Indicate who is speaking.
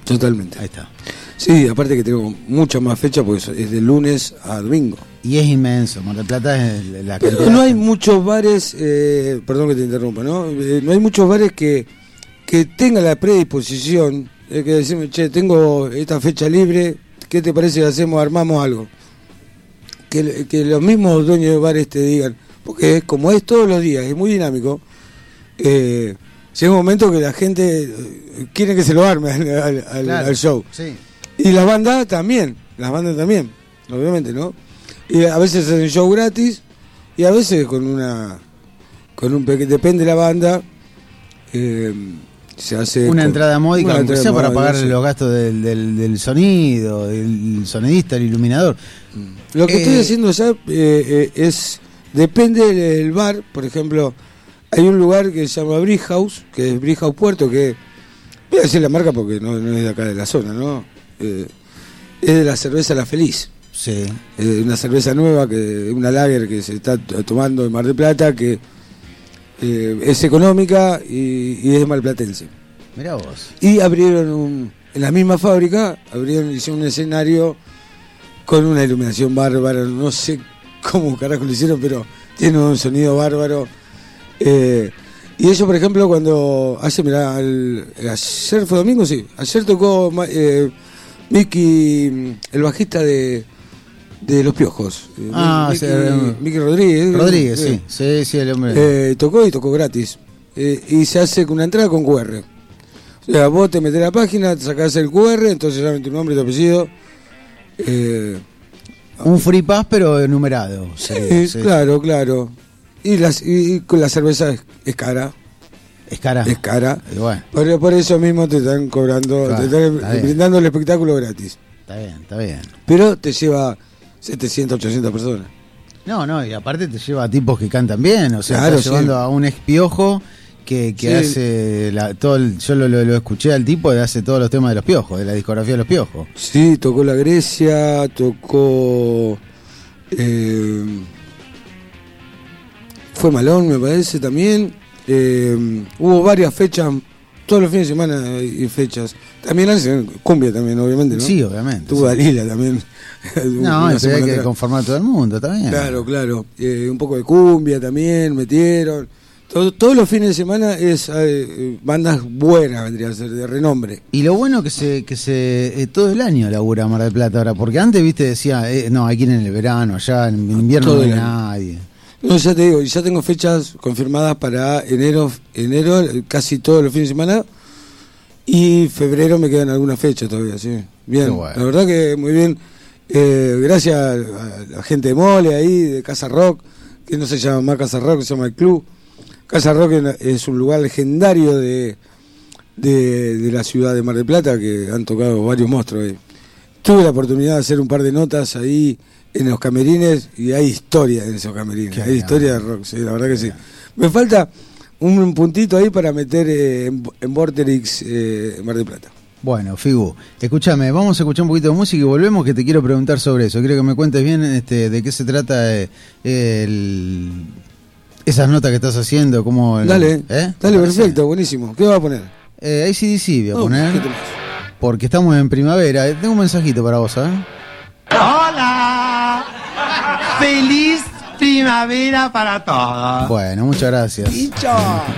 Speaker 1: Totalmente.
Speaker 2: Ahí está.
Speaker 1: Sí, aparte que tengo muchas más fechas porque es de lunes a domingo.
Speaker 2: Y es inmenso, Mar del Plata es la cantidad.
Speaker 1: Pero no hay muchos bares, perdón que te interrumpa, ¿no? No hay muchos bares que tengan la predisposición de que decirme, che, tengo esta fecha libre, ¿qué te parece que armamos algo? Que los mismos dueños de bares te digan, porque es como es todos los días, es muy dinámico. Llega un momento que la gente quiere que se lo arme al show.
Speaker 2: Sí.
Speaker 1: Y las bandas también, obviamente, ¿no? Y a veces hacen show gratis y a veces con un pequeño, depende de la banda, se hace
Speaker 2: una entrada módica, aunque sea para pagar
Speaker 1: sí.
Speaker 2: los gastos del sonido, del sonidista, el iluminador.
Speaker 1: Lo que estoy haciendo ya depende del bar. Por ejemplo, hay un lugar que se llama Bridge House, que es Bridge House Puerto, que voy a decir la marca porque no es de acá de la zona, ¿no? Es de la cerveza La Feliz.
Speaker 2: Sí.
Speaker 1: Una cerveza nueva, una lager que se está tomando en Mar del Plata, que es económica y es malplatense.
Speaker 2: Mirá vos.
Speaker 1: Y abrieron en la misma fábrica, hicieron un escenario con una iluminación bárbara, no sé cómo carajo lo hicieron, pero tiene un sonido bárbaro. Y eso, por ejemplo, cuando ayer fue domingo, sí, ayer tocó Miki, el bajista de Los Piojos. Miki Rodríguez.
Speaker 2: Rodríguez, sí, el hombre.
Speaker 1: Tocó gratis. Y se hace con una entrada con QR. O sea, vos te metés a la página, te sacás el QR, entonces llaman tu nombre y tu apellido.
Speaker 2: Un free pass, pero numerado.
Speaker 1: Sí, claro. Y con la cerveza es cara.
Speaker 2: Es cara. Y bueno.
Speaker 1: Por eso mismo te están cobrando,
Speaker 2: Claro,
Speaker 1: te están brindando el espectáculo gratis.
Speaker 2: Está bien.
Speaker 1: Pero te lleva 700, 800 personas.
Speaker 2: No, y aparte te lleva a tipos que cantan bien. O sea,
Speaker 1: Claro,
Speaker 2: estás llevando a un expiojo que hace yo lo escuché al tipo que hace todos los temas de Los Piojos, de la discografía de Los Piojos.
Speaker 1: Sí, tocó La Grecia, tocó fue Malón, me parece, también. Hubo varias fechas, todos los fines de semana hay fechas. También hacen cumbia también, obviamente, ¿no?
Speaker 2: Sí, obviamente.
Speaker 1: Tuvo Dalila también.
Speaker 2: No, eso hay que conformar a todo el mundo, está bien.
Speaker 1: Claro. Un poco de cumbia también metieron. Todos los fines de semana es bandas buenas, vendría a ser, de renombre.
Speaker 2: Y lo bueno que se todo el año labura Mar del Plata ahora, porque antes, viste, decía, no, hay que ir en el verano, allá en invierno no hay nadie.
Speaker 1: No, ya te digo, ya tengo fechas confirmadas para enero, casi todos los fines de semana, y febrero me quedan algunas fechas todavía, sí. Bien, bueno. La verdad que muy bien. Gracias a la gente de Mole ahí, de Casa Rock, que no se llama más Casa Rock, se llama el Club. Casa Rock es un lugar legendario de la ciudad de Mar del Plata, que han tocado varios monstruos ahí. Tuve la oportunidad de hacer un par de notas ahí en los camerines y hay historia en esos camerines. Hay historia de rock, sí, la verdad que sí. Me falta un puntito ahí para meter en Vorterix Mar del Plata.
Speaker 2: Bueno, Figu, escúchame, vamos a escuchar un poquito de música y volvemos, que te quiero preguntar sobre eso. Quiero que me cuentes bien de qué se trata esas notas que estás haciendo.
Speaker 1: Dale, perfecto, buenísimo. ¿Qué vas a poner?
Speaker 2: AC/DC voy a poner, porque estamos en primavera. Tengo un mensajito para vos, ¿sabes?
Speaker 3: ¡Hola! ¡Feliz primavera para todos!
Speaker 2: Bueno, muchas gracias.
Speaker 3: ¡Dicho!